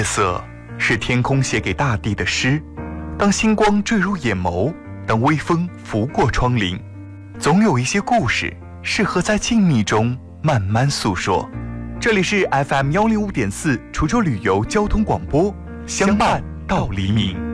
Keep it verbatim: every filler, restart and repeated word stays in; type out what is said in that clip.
色是天空写给大地的诗，当星光坠入眼眸，当微风拂过窗棂，总有一些故事适合在静谧中慢慢诉说。这里是 F M 一零五点四 滁州旅游交通广播，相伴到黎明。